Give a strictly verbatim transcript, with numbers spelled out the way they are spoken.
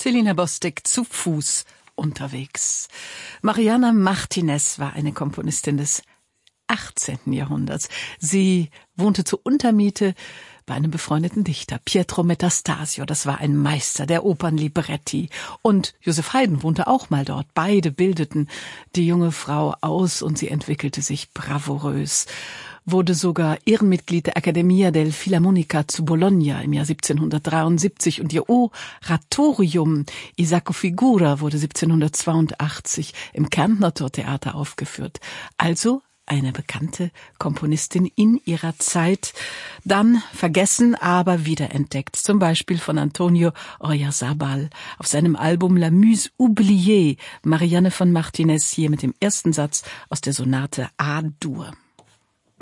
Selina Bostek zu Fuß unterwegs. Mariana Martinez war eine Komponistin des achtzehnten Jahrhunderts. Sie wohnte zur Untermiete bei einem befreundeten Dichter, Pietro Metastasio. Das war ein Meister der Opernlibretti. Und Joseph Haydn wohnte auch mal dort. Beide bildeten die junge Frau aus und sie entwickelte sich bravourös. Wurde sogar Ehrenmitglied der Accademia del Filarmonica zu Bologna im Jahr siebzehnhundertdreiundsiebzig und ihr Oratorium Isacco Figura wurde siebzehnhundertzweiundachtzig im Kärntner Tortheater aufgeführt. Also eine bekannte Komponistin in ihrer Zeit, dann vergessen, aber wiederentdeckt. Zum Beispiel von Antonio Oyarzabal auf seinem Album La Muse Oubliée, Marianne von Martinez hier mit dem ersten Satz aus der Sonate A-Dur.